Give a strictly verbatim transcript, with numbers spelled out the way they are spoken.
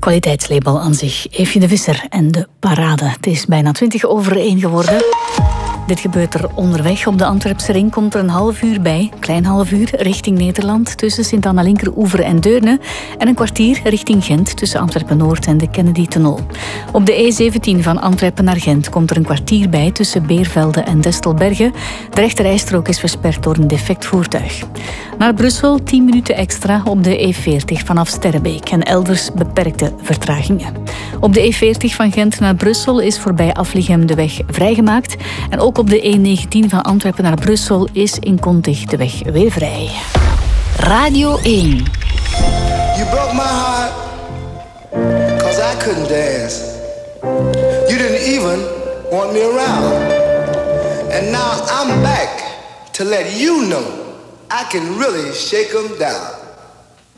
Kwaliteitslabel aan zich. Eefje de Visser en de Parade. Het is bijna twintig over één geworden. Dit gebeurt er onderweg. Op de Antwerpse ring komt er een half uur bij. Klein half uur richting Nederland tussen Sint-Anna-Linkeroever en Deurne. En een kwartier richting Gent tussen Antwerpen-Noord en de Kennedy-tunnel. Op de E zeventien van Antwerpen naar Gent komt er een kwartier bij tussen Beervelde en Destelbergen. De rechterrijstrook is versperd door een defect voertuig. Naar Brussel tien minuten extra op de E veertig vanaf Sterrebeek en elders beperkte vertragingen. Op de E veertig van Gent naar Brussel is voorbij Afligem de weg vrijgemaakt. En ook op de E negentien van Antwerpen naar Brussel is in Kontig de weg weer vrij. Radio één. You broke my heart, cause I couldn't dance. You didn't even want me around. And now I'm back to let you know I can really shake 'em down.